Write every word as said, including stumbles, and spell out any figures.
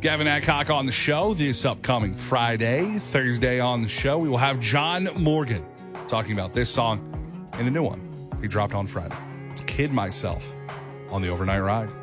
Gavin Adcock on the show this upcoming Friday. Thursday on the show, we will have John Morgan talking about this song and a new one he dropped on Friday. It's Kid Myself on the Overnight Ride.